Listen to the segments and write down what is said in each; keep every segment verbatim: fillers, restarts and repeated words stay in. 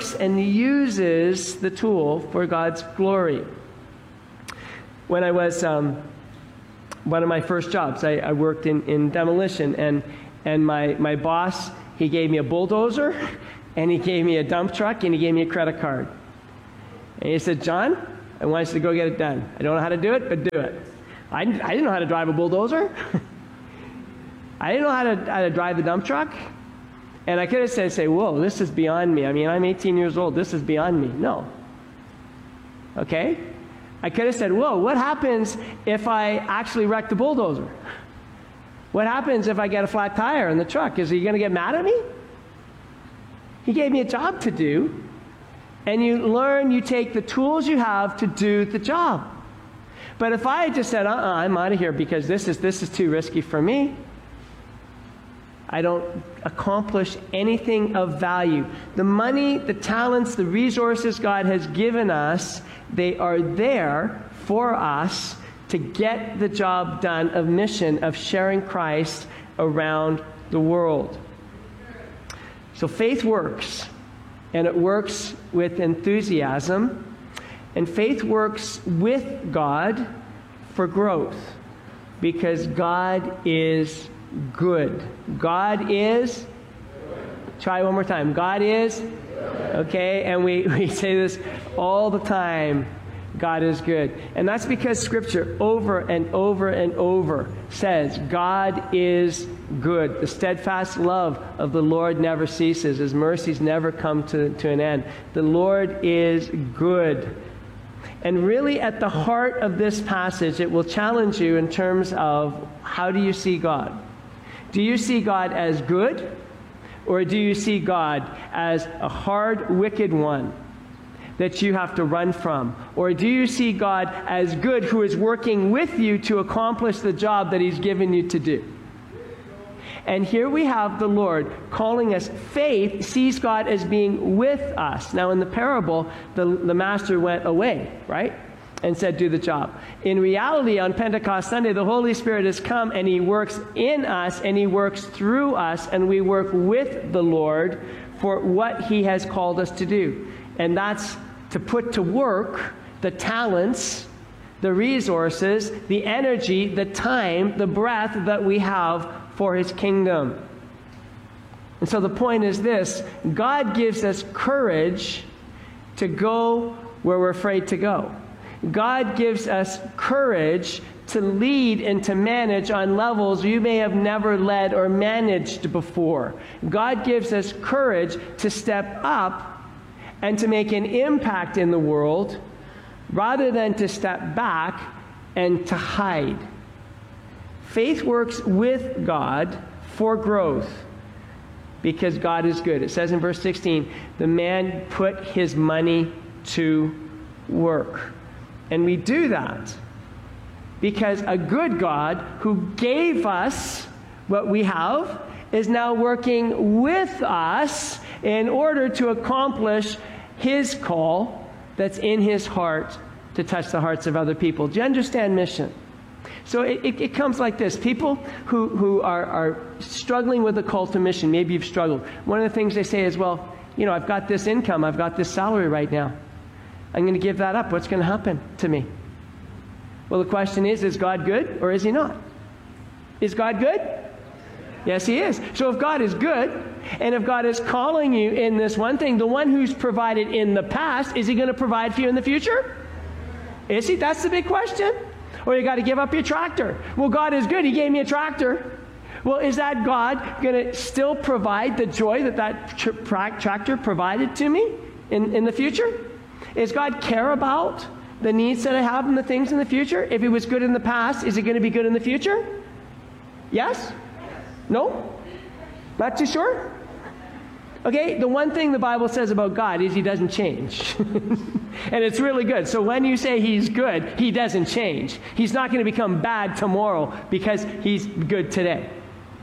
works and uses the tool for God's glory. When I was, um, one of my first jobs, I, I worked in, in demolition, and, and my, my boss, he gave me a bulldozer, and he gave me a dump truck, and he gave me a credit card. And he said, John, I want you to go get it done. I don't know how to do it, but do it. I, I didn't know how to drive a bulldozer. I didn't know how to, how to drive the dump truck. And I could have said, say, whoa, this is beyond me. I mean, I'm eighteen years old. This is beyond me. No. Okay? I could have said, whoa, what happens if I actually wreck the bulldozer? What happens if I get a flat tire in the truck? Is he going to get mad at me? He gave me a job to do. And you learn, you take the tools you have to do the job. But if I had just said, uh-uh, I'm out of here because this is, this is too risky for me, I don't accomplish anything of value. The money, the talents, the resources God has given us, they are there for us to get the job done of mission, of sharing Christ around the world. So faith works, and it works with enthusiasm, and faith works with God for growth, because God is good. God is, try one more time, God is, okay, and we, we say this all the time, God is good. And that's because Scripture over and over and over says God is good. The steadfast love of the Lord never ceases. His mercies never come to, to an end. The Lord is good. And really at the heart of this passage, it will challenge you in terms of how do you see God? Do you see God as good, or do you see God as a hard, wicked one that you have to run from? Or do you see God as good, who is working with you to accomplish the job that He's given you to do? And here we have the Lord calling us. Faith sees God as being with us. Now in the parable, the, the master went away, right? And said, do the job. In reality, on Pentecost Sunday, the Holy Spirit has come and He works in us and He works through us, and we work with the Lord for what He has called us to do. And that's to put to work the talents, the resources, the energy, the time, the breath that we have for His kingdom. And so the point is this: God gives us courage to go where we're afraid to go. God gives us courage to lead and to manage on levels you may have never led or managed before. God gives us courage to step up and to make an impact in the world rather than to step back and to hide. Faith works with God for growth because God is good. It says in verse sixteen, the man put his money to work. And we do that because a good God who gave us what we have is now working with us in order to accomplish His call that's in His heart to touch the hearts of other people. Do you understand mission? So it, it, it comes like this. People who, who are, are struggling with the call to mission, maybe you've struggled. One of the things they say is, well, you know, I've got this income, I've got this salary right now. I'm going to give that up. What's going to happen to me? Well, the question is, is God good or is He not? Is God good? Yes, He is. So if God is good, and if God is calling you in this one thing, the one who's provided in the past, is He going to provide for you in the future? Is He? That's the big question. Or you got to give up your tractor. Well, God is good. He gave me a tractor. Well, is that God going to still provide the joy that that tra- tractor provided to me in, in the future? Does God care about the needs that I have and the things in the future? If He was good in the past, is He going to be good in the future? Yes? No? Not too sure? Okay, the one thing the Bible says about God is He doesn't change. And it's really good. So when you say He's good, He doesn't change. He's not going to become bad tomorrow because He's good today.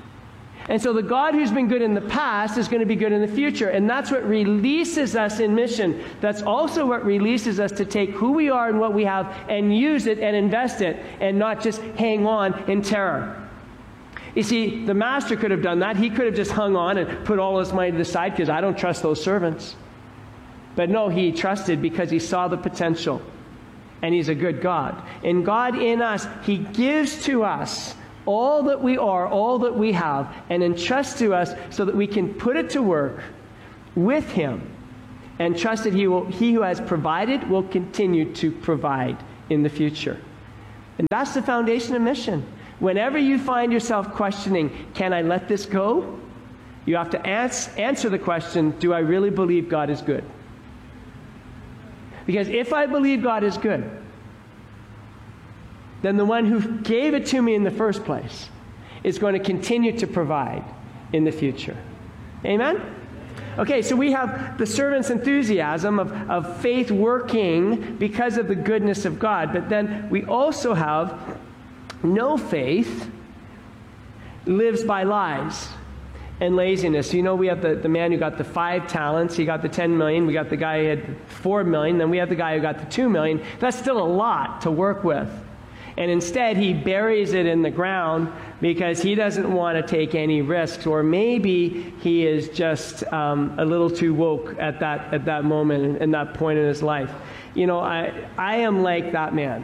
And so the God who's been good in the past is going to be good in the future. And that's what releases us in mission. That's also what releases us to take who we are and what we have and use it and invest it and not just hang on in terror. You see, the master could have done that. He could have just hung on and put all his money to the side because I don't trust those servants. But no, he trusted because he saw the potential. And he's a good God. And God in us, he gives to us all that we are, all that we have, and entrusts to us so that we can put it to work with him and trust that he, will, he who has provided will continue to provide in the future. And that's the foundation of mission. Whenever you find yourself questioning, can I let this go? You have to ans- answer the question, do I really believe God is good? Because if I believe God is good, then the one who gave it to me in the first place is going to continue to provide in the future. Amen? Okay, so we have the servant's enthusiasm of, of faith working because of the goodness of God. But then we also have no faith lives by lies and laziness. You know, we have the, the man who got the five talents, he got the ten million, we got the guy who had four million, then we have the guy who got the two million. That's still a lot to work with. And instead, he buries it in the ground because he doesn't want to take any risks, or maybe he is just um, a little too woke at that at that moment and that point in his life. You know, I I am like that man.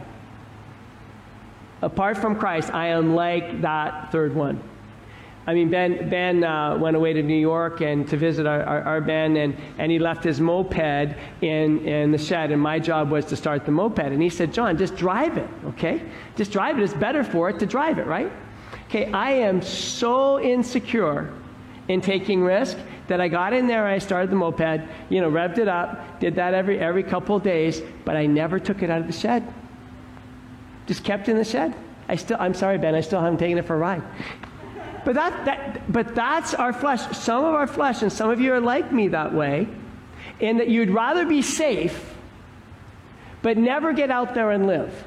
Apart from Christ, I am like that third one. I mean, Ben Ben uh, went away to New York and to visit our, our, our Ben, and, and he left his moped in, in the shed, and my job was to start the moped. And he said, John, just drive it, okay? Just drive it. It's better for it to drive it, right? Okay, I am so insecure in taking risk that I got in there and I started the moped, you know, revved it up, did that every every couple of days, but I never took it out of the shed. Just kept it in the shed. I still, I'm sorry, Ben, I still haven't taken it for a ride. But that, that, but that's our flesh. Some of our flesh, and some of you are like me that way, in that you'd rather be safe, but never get out there and live.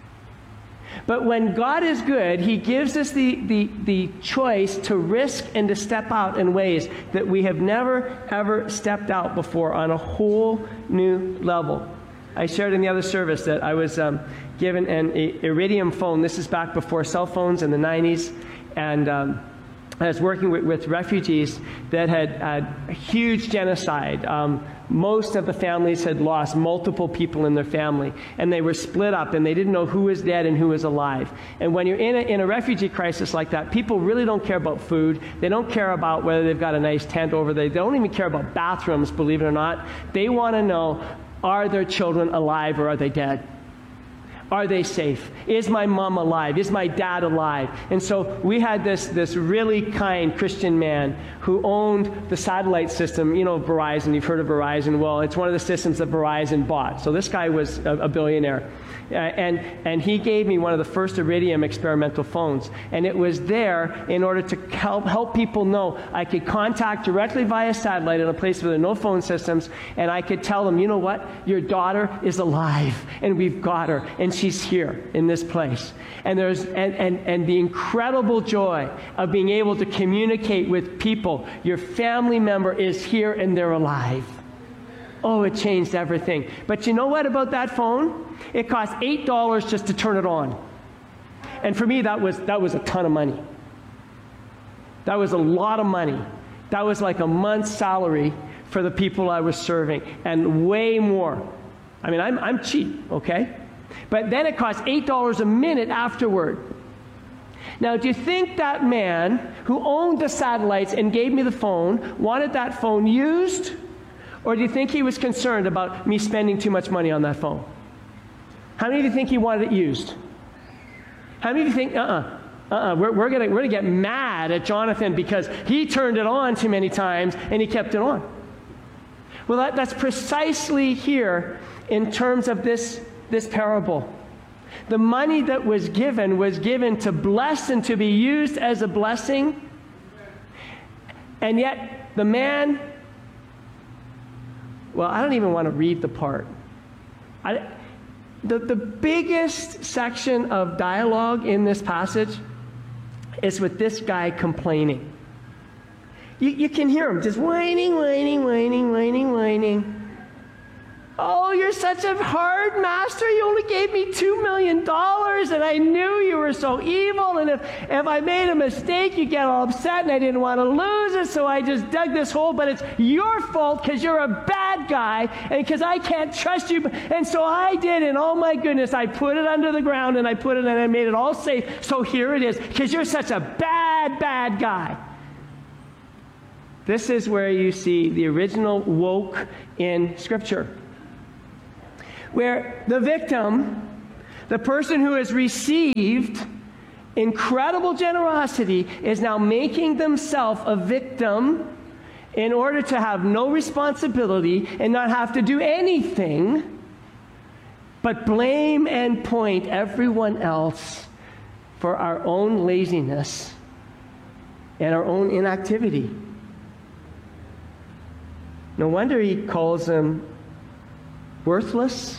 But when God is good, he gives us the, the, the choice to risk and to step out in ways that we have never, ever stepped out before on a whole new level. I shared in the other service that I was um, given an Iridium phone. This is back before cell phones in the nineties. And um, I was working with, with refugees that had had a huge genocide. Um, most of the families had lost multiple people in their family, and they were split up, and they didn't know who was dead and who was alive. And when you're in a, in a refugee crisis like that, people really don't care about food. They don't care about whether they've got a nice tent over there. They don't even care about bathrooms, believe it or not. They want to know, are their children alive or are they dead? Are they safe? Is my mom alive? Is my dad alive? And so we had this, this really kind Christian man who owned the satellite system, you know, Verizon. You've heard of Verizon. Well, it's one of the systems that Verizon bought. So this guy was a, a billionaire. Uh, and, and he gave me one of the first Iridium experimental phones. And it was there in order to help, help people know I could contact directly via satellite in a place where there are no phone systems, and I could tell them, you know what? Your daughter is alive, and we've got her, and she's here in this place. And there's and, and, and the incredible joy of being able to communicate with people. Your family member is here and they're alive. Oh, it changed everything. But you know what about that phone? It cost eight dollars just to turn it on. And for me, that was that was a ton of money. That was a lot of money. That was like a month's salary for the people I was serving, and way more. I mean, I'm I'm cheap, okay? But then it cost eight dollars a minute afterward. Now, do you think that man who owned the satellites and gave me the phone wanted that phone used? Or do you think he was concerned about me spending too much money on that phone? How many of you think he wanted it used? How many of you think, uh-uh, uh-uh, we're, we're going we're gonna get mad at Jonathan because he turned it on too many times and he kept it on? Well, that, that's precisely here in terms of this, this parable. The money that was given was given to bless and to be used as a blessing. And yet, the man... Well, I don't even want to read the part. I, the, the biggest section of dialogue in this passage is with this guy complaining. You, you can hear him just whining, whining, whining, whining, whining. Oh, you're you're such a hard master. You only gave me two million dollars, and I knew you were so evil, and if, if I made a mistake, you get all upset, and I didn't want to lose it, so I just dug this hole, but it's your fault because you're a bad guy, and because I can't trust you, and so I did, and oh my goodness, I put it under the ground, and I put it, and I made it all safe, so here it is, because you're such a bad, bad guy. This is where you see the original woke in Scripture, where the victim, the person who has received incredible generosity, is now making themselves a victim in order to have no responsibility and not have to do anything but blame and point everyone else for our own laziness and our own inactivity. No wonder he calls them worthless.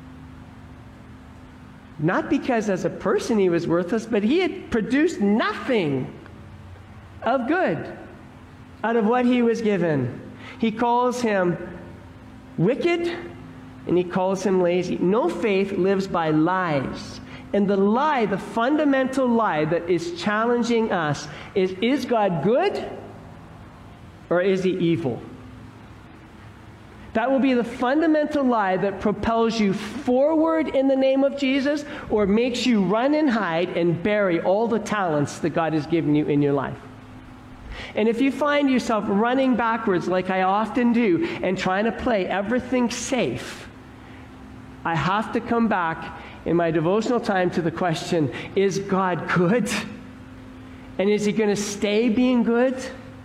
Not because as a person he was worthless, but he had produced nothing of good out of what he was given. He calls him wicked, and he calls him lazy. No faith lives by lies. And the lie, the fundamental lie that is challenging us is, is God good or is he evil? That will be the fundamental lie that propels you forward in the name of Jesus, or makes you run and hide and bury all the talents that God has given you in your life. And if you find yourself running backwards like I often do and trying to play everything safe, I have to come back in my devotional time to the question, is God good? And is he going to stay being good?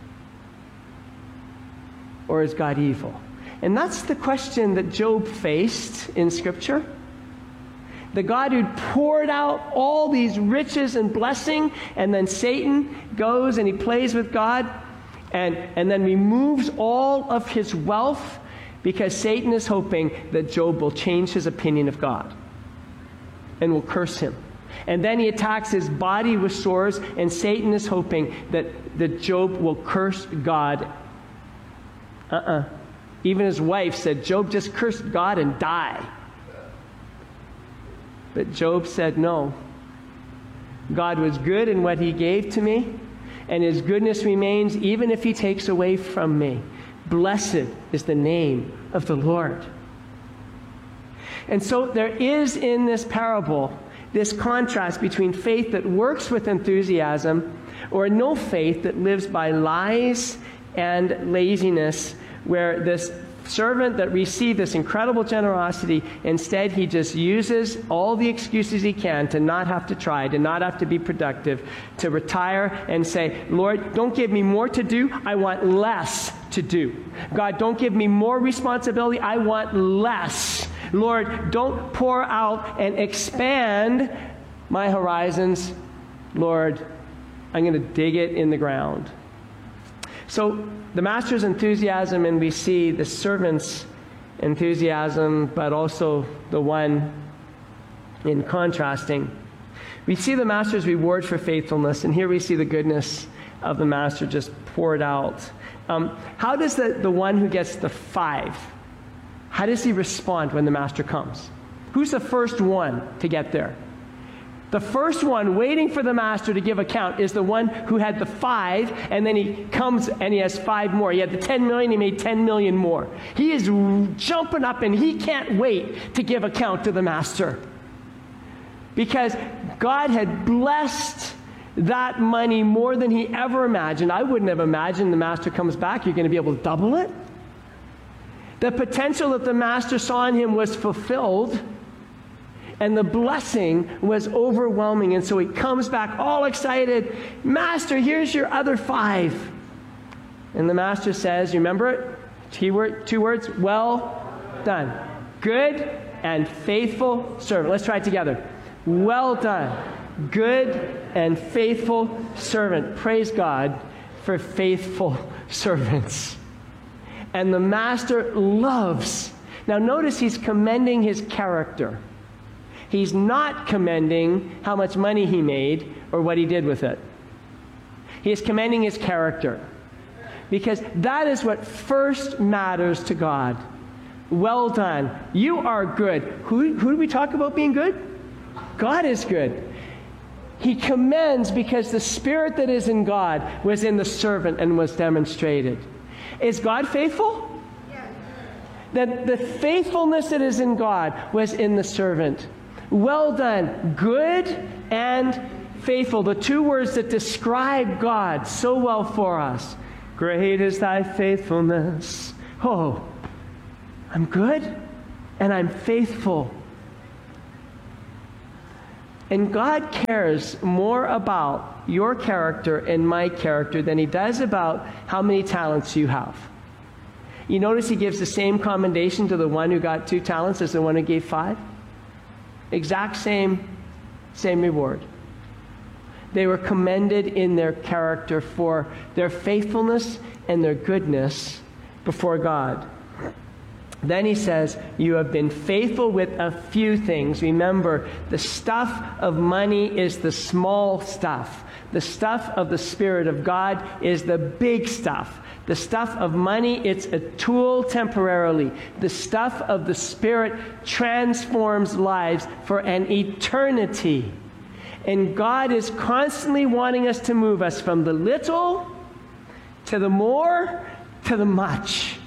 Or is God evil? And that's the question that Job faced in Scripture. The God who poured out all these riches and blessing, and then Satan goes and he plays with God and, and then removes all of his wealth because Satan is hoping that Job will change his opinion of God and will curse him. And then he attacks his body with sores, and Satan is hoping that, that Job will curse God. Uh-uh. Even his wife said, Job, just curse God and die. But Job said, no. God was good in what he gave to me, and his goodness remains even if he takes away from me. Blessed is the name of the Lord. And so there is in this parable this contrast between faith that works with enthusiasm or no faith that lives by lies and laziness, where this servant that received this incredible generosity, instead he just uses all the excuses he can to not have to try, to not have to be productive, to retire and say, Lord, don't give me more to do, I want less to do. God, don't give me more responsibility, I want less. Lord, don't pour out and expand my horizons. Lord, I'm going to dig it in the ground. So the master's enthusiasm, and we see the servant's enthusiasm, but also the one in contrasting. We see the master's reward for faithfulness, and here we see the goodness of the master just poured out. Um, how does the, the one who gets the five, how does he respond when the master comes? Who's the first one to get there? The first one waiting for the master to give account is the one who had the five, and then he comes and he has five more. He had the ten million, he made ten million more. He is jumping up and he can't wait to give account to the master, because God had blessed that money more than he ever imagined. I wouldn't have imagined the master comes back, you're going to be able to double it. The potential that the master saw in him was fulfilled, and the blessing was overwhelming. And so he comes back all excited. Master, here's your other five. And the master says, you remember it? Two, word, two words, well done. Good and faithful servant. Let's try it together. Well done. Good and faithful servant. Praise God for faithful servants. And the master loves. Now notice he's commending his character. He's not commending how much money he made or what he did with it. He is commending his character, because that is what first matters to God. Well done. You are good. Who, who do we talk about being good? God is good. He commends because the Spirit that is in God was in the servant and was demonstrated. Is God faithful? Yes. That the faithfulness that is in God was in the servant. Well done, good and faithful. The two words that describe God so well for us. Great is thy faithfulness. Oh, I'm good and I'm faithful. And God cares more about your character and my character than he does about how many talents you have. You notice he gives the same commendation to the one who got two talents as the one who gave five? Exact same, same reward. They were commended in their character for their faithfulness and their goodness before God. Then he says, you have been faithful with a few things. Remember, the stuff of money is the small stuff. The stuff of the Spirit of God is the big stuff. The stuff of money, it's a tool temporarily. The stuff of the Spirit transforms lives for an eternity. And God is constantly wanting us to move us from the little to the more to the much.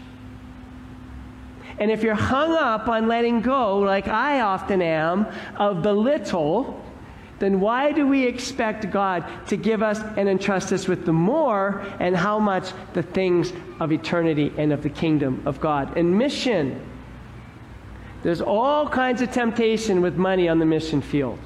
And if you're hung up on letting go, like I often am, of the little, then why do we expect God to give us and entrust us with the more, and how much the things of eternity and of the kingdom of God? And mission. There's all kinds of temptation with money on the mission field.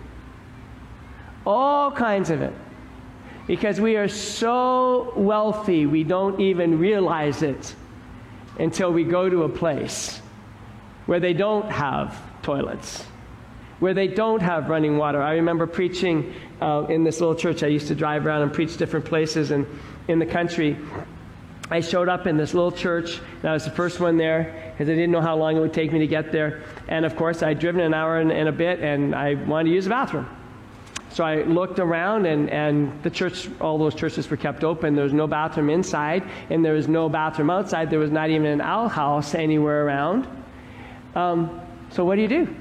All kinds of it. Because we are so wealthy, we don't even realize it until we go to a place where they don't have toilets, where they don't have running water. I remember preaching uh, in this little church. I used to drive around and preach different places and in the country. I showed up in this little church, and I was the first one there because I didn't know how long it would take me to get there. And of course, I'd driven an hour and, and a bit, and I wanted to use the bathroom. So I looked around, and, and the church, all those churches were kept open. There was no bathroom inside, and there was no bathroom outside. There was not even an outhouse anywhere around. Um, so what do you do?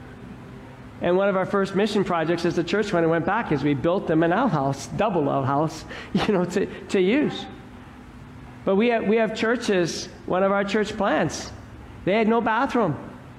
And one of our first mission projects as a church when it went back is we built them an outhouse, double outhouse, you know, to, to use. But we have, we have churches, one of our church plants, they had no bathroom.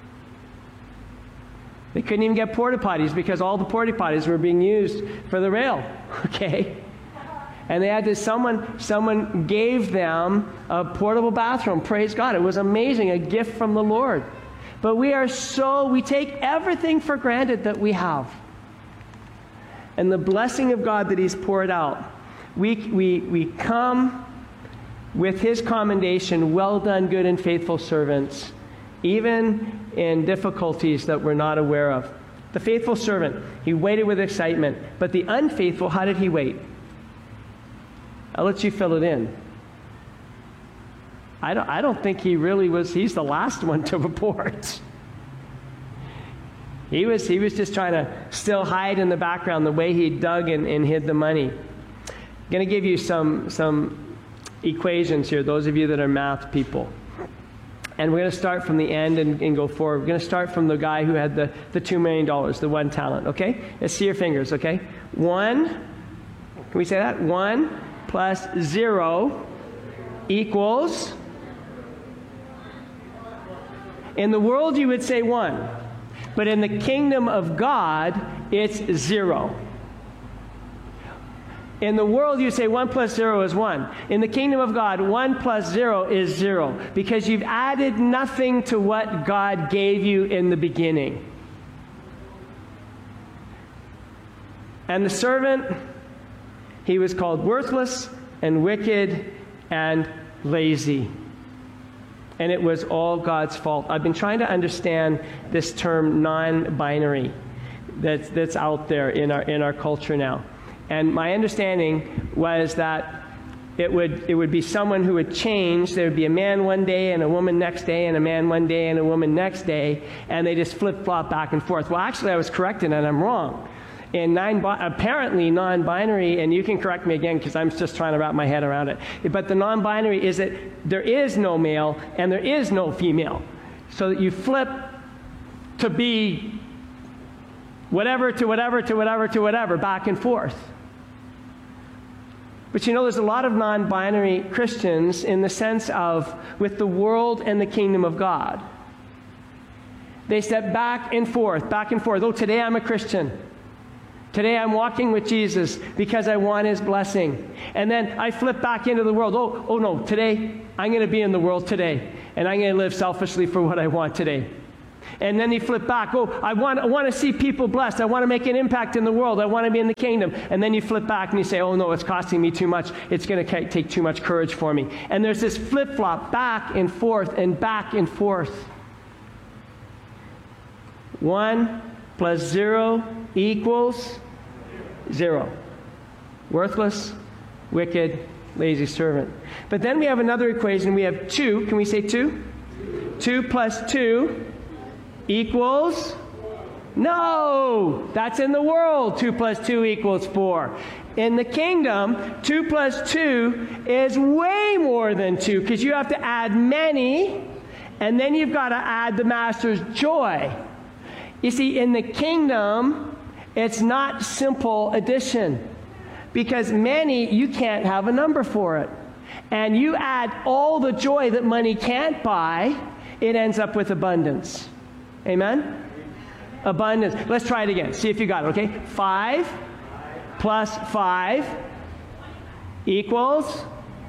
They couldn't even get porta potties because all the porta potties were being used for the rail, okay? And they had to, someone, someone gave them a portable bathroom. Praise God. It was amazing, a gift from the Lord. But we are so, we take everything for granted that we have. And the blessing of God that he's poured out, we, we, we come with his commendation, well done, good and faithful servants, even in difficulties that we're not aware of. The faithful servant, he waited with excitement. But the unfaithful, how did he wait? I'll let you fill it in. I don't, I don't think he really was, he's the last one to report. He was, he was just trying to still hide in the background the way he dug and, and hid the money. I'm going to give you some, some equations here, those of you that are math people. And we're going to start from the end and, and go forward. We're going to start from the guy who had the, the two million dollars, the one talent, okay? Let's see your fingers, okay? One, can we say that? One plus zero equals... In the world, you would say one. But in the kingdom of God, it's zero. In the world, you say one plus zero is one. In the kingdom of God, one plus zero is zero. Because you've added nothing to what God gave you in the beginning. And the servant, he was called worthless and wicked and lazy. And it was all God's fault. I've been trying to understand this term non-binary that's, that's out there in our, in our culture now. And my understanding was that it would, it would be someone who would change. There would be a man one day and a woman next day and a man one day and a woman next day, and they just flip-flop back and forth. Well, actually, I was corrected, and I'm wrong. In nine, apparently non-binary, and you can correct me again because I'm just trying to wrap my head around it, but the non-binary is that there is no male and there is no female. so that you flip to be whatever to whatever to whatever to whatever, back and forth. But you know, there's a lot of non-binary Christians in the sense of with the world and the kingdom of God. They step back and forth, back and forth. Oh, today I'm a Christian. Today I'm walking with Jesus because I want his blessing. And then I flip back into the world. Oh, oh no, today I'm going to be in the world today. And I'm going to live selfishly for what I want today. And then you flip back. Oh, I want, I want to see people blessed. I want to make an impact in the world. I want to be in the kingdom. And then you flip back and you say, oh no, it's costing me too much. It's going to take too much courage for me. And there's this flip-flop back and forth and back and forth. One plus zero equals zero. Worthless, wicked, lazy servant. But then we have another equation. We have two. Can we say two? Two plus two equals? No! That's in the world. Two plus two equals four. In the kingdom, two plus two is way more than two, because you have to add many, and then you've got to add the master's joy. You see, in the kingdom, it's not simple addition, because many, you can't have a number for it. And you add all the joy that money can't buy, it ends up with abundance. Amen? Abundance. Let's try it again. See if you got it, okay? Five plus five equals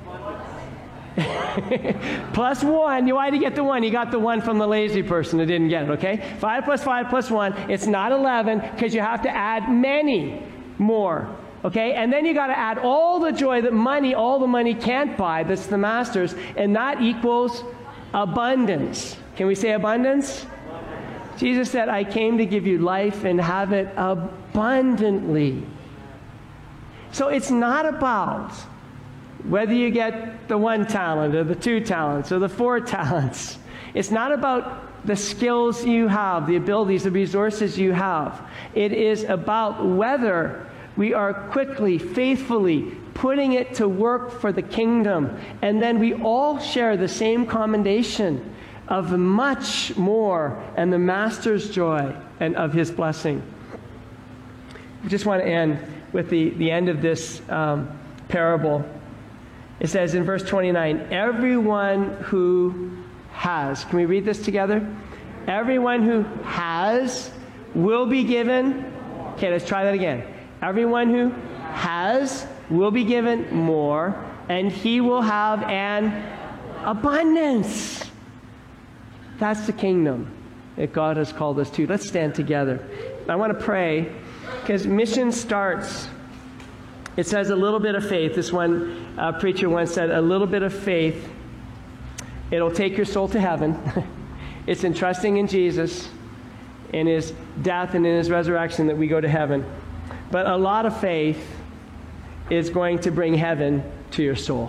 plus one. You, why did you get the one? You got the one from the lazy person who didn't get it, okay? Five plus five plus one. It's not eleven, because you have to add many more, okay? And then you got to add all the joy that money, all the money can't buy, that's the master's, and that equals abundance. Can we say abundance? Jesus said, I came to give you life and have it abundantly. So it's not about whether you get the one talent or the two talents or the four talents. It's not about the skills you have, the abilities, the resources you have. It is about whether we are quickly, faithfully putting it to work for the kingdom. And then we all share the same commendation of much more and the master's joy and of his blessing. I just want to end with the, the end of this um, parable. It says in verse twenty-nine, everyone who has, can we read this together? Everyone who has will be given, okay, let's try that again. Everyone who has will be given more, and he will have an abundance. That's the kingdom that God has called us to. Let's stand together. I want to pray, because mission starts, it says a little bit of faith. This one uh, preacher once said, a little bit of faith, it'll take your soul to heaven. It's in trusting in Jesus, in his death and in his resurrection, that we go to heaven. But a lot of faith is going to bring heaven to your soul.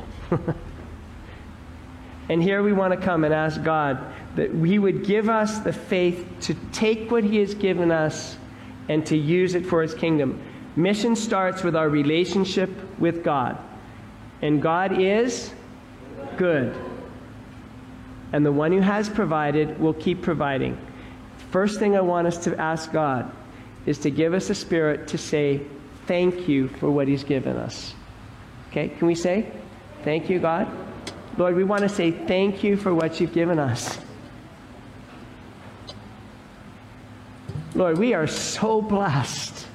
And here we want to come and ask God that he would give us the faith to take what he has given us and to use it for his kingdom. Mission starts with our relationship with God. And God is good. And the one who has provided will keep providing. First thing I want us to ask God is to give us a spirit to say thank you for what he's given us. Okay, can we say thank you, God? Lord, we want to say thank you for what you've given us. Lord, we are so blessed.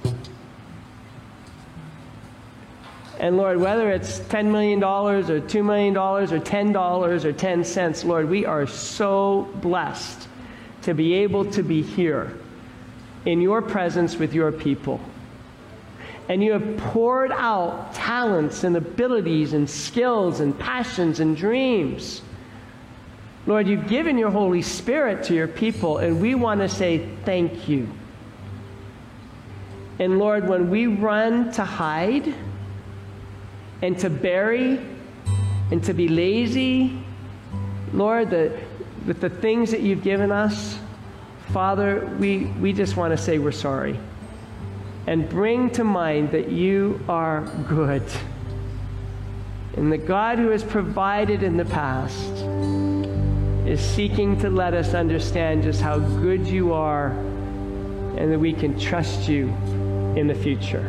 And Lord, whether it's ten million dollars or two million dollars or ten dollars or ten cents, Lord, we are so blessed to be able to be here in your presence with your people. And you have poured out talents and abilities and skills and passions and dreams. Lord, you've given your Holy Spirit to your people, and we want to say thank you. And Lord, when we run to hide and to bury and to be lazy, Lord, the, with the things that you've given us, Father, we, we just want to say we're sorry. And bring to mind that you are good. And the God who has provided in the past is seeking to let us understand just how good you are and that we can trust you in the future.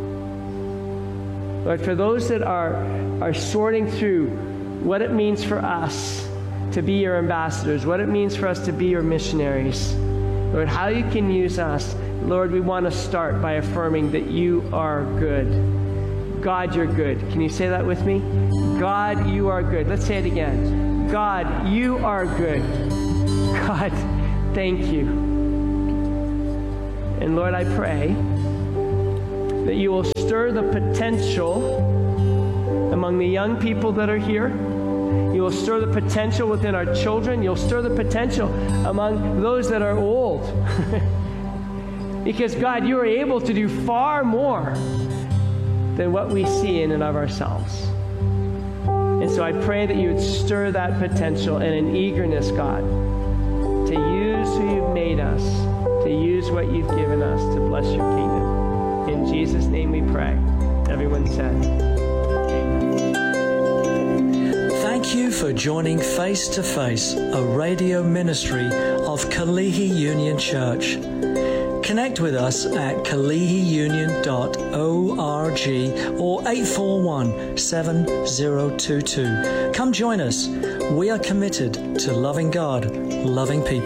Lord, for those that are, are sorting through what it means for us to be your ambassadors, what it means for us to be your missionaries, Lord, how you can use us, Lord, we want to start by affirming that you are good. God, you're good. Can you say that with me? God, you are good. Let's say it again. God, you are good. God, thank you. And Lord, I pray that you will stir the potential among the young people that are here. You will stir the potential within our children. You'll stir the potential among those that are old. Because God, you are able to do far more than what we see in and of ourselves. And so I pray that you would stir that potential and an eagerness, God, to use who you've made us, to use what you've given us to bless your kingdom. In Jesus' name we pray. Everyone said, amen. Thank you for joining Face to Face, a radio ministry of Kalihi Union Church. Connect with us at kalihi union dot org or eight four one, seven zero two two. Come join us. We are committed to loving God, loving people.